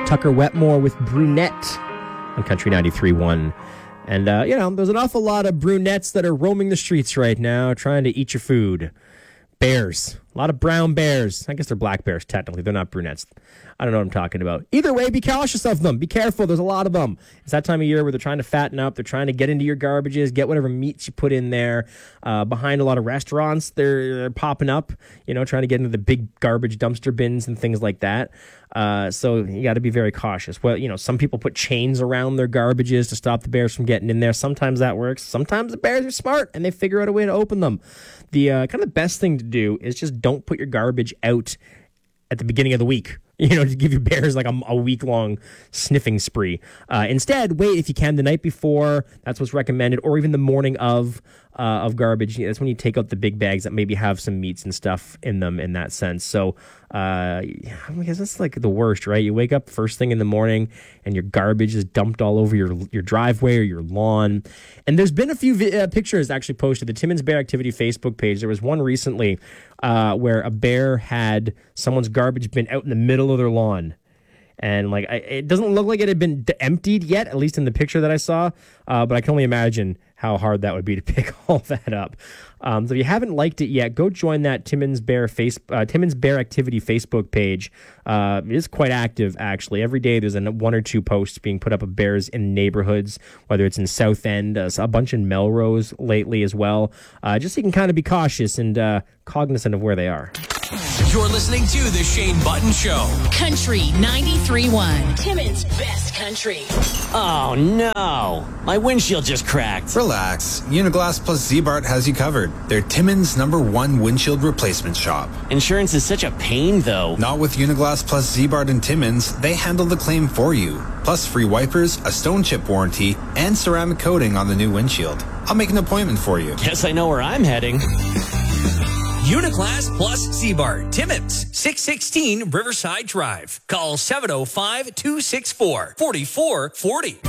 Tucker Wetmore with Brunette on Country 93.1. And, there's an awful lot of brunettes that are roaming the streets right now trying to eat your food. Bears. A lot of brown bears. I guess they're black bears, technically. They're not brunettes. I don't know what I'm talking about. Either way, be cautious of them. Be careful. There's a lot of them. It's that time of year where they're trying to fatten up. They're trying to get into your garbages, get whatever meats you put in there. Behind a lot of restaurants, they're popping up, trying to get into the big garbage dumpster bins and things like that. So you got to be very cautious. Well, some people put chains around their garbages to stop the bears from getting in there. Sometimes that works. Sometimes the bears are smart and they figure out a way to open them. The kind of the best thing to do is just don't put your garbage out at the beginning of the week. To give your bears like a week-long sniffing spree. Instead, wait if you can the night before. That's what's recommended, or even the morning of garbage. That's when you take out the big bags that maybe have some meats and stuff in them in that sense. So I guess that's like the worst, right? You wake up first thing in the morning and your garbage is dumped all over your driveway or your lawn. And there's been a few pictures actually posted. The Timmins Bear Activity Facebook page. There was one recently where a bear had someone's garbage bin out in the middle of their lawn. And it doesn't look like it had been emptied yet, at least in the picture that I saw. But I can only imagine how hard that would be to pick all that up. So if you haven't liked it yet, go join that Timmins Bear Activity Facebook page. It is quite active, actually. Every day there's one or two posts being put up of bears in neighborhoods, whether it's in South End, a bunch in Melrose lately as well. Just so you can kind of be cautious and cognizant of where they are. You're listening to The Shane Button Show. Country 93.1. Timmins' best country. Oh, no. My windshield just cracked. Relax. Uniglass plus Z-Bart has you covered. They're Timmins' #1 windshield replacement shop. Insurance is such a pain, though. Not with Uniglass plus Z-Bart and Timmins. They handle the claim for you. Plus free wipers, a stone chip warranty, and ceramic coating on the new windshield. I'll make an appointment for you. Guess I know where I'm heading. Uniclass plus Z-Bart. Timmins, 616 Riverside Drive. Call 705-264-4440.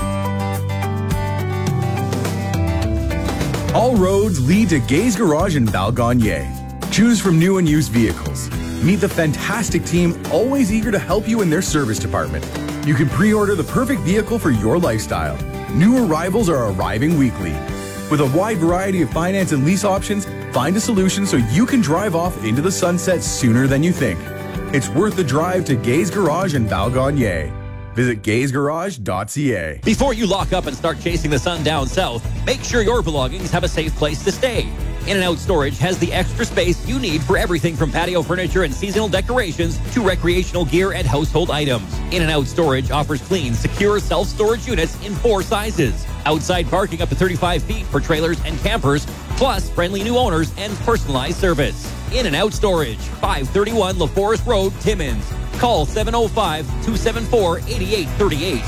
All roads lead to Gay's Garage in Valgagné. Choose from new and used vehicles. Meet the fantastic team, always eager to help you in their service department. You can pre-order the perfect vehicle for your lifestyle. New arrivals are arriving weekly. With a wide variety of finance and lease options, find a solution so you can drive off into the sunset sooner than you think. It's worth the drive to Gay's Garage in Valgagné. Visit gaysgarage.ca. Before you lock up and start chasing the sun down south, make sure your belongings have a safe place to stay. In-N-Out Storage has the extra space you need for everything from patio furniture and seasonal decorations to recreational gear and household items. In-N-Out Storage offers clean, secure self-storage units in 4 sizes. Outside parking up to 35 feet for trailers and campers, plus friendly new owners and personalized service. In-N-Out Storage, 531 LaForest Road, Timmins. Call 705-274-8838.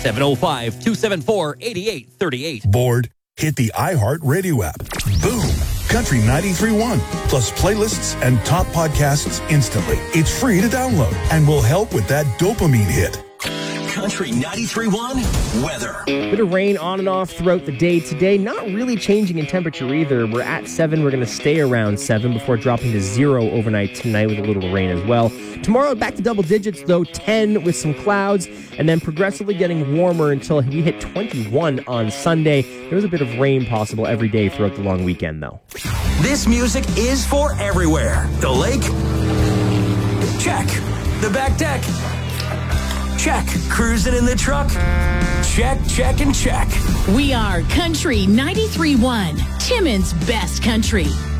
705-274-8838. Bored? Hit the iHeartRadio app. Boom! Country 93.1, plus playlists and top podcasts instantly. It's free to download and will help with that dopamine hit. Country 93.1 weather. Bit of rain on and off throughout the day today. Not really changing in temperature either. We're at 7. We're going to stay around 7 before dropping to 0 overnight tonight with a little rain as well. Tomorrow back to double digits though, 10 with some clouds, and then progressively getting warmer until we hit 21 on Sunday. There's a bit of rain possible every day throughout the long weekend though. This music is for everywhere. The lake? Check. The back deck? Check. Cruising in the truck? Check, check, and check. We are Country 93.1, Timmins' best country.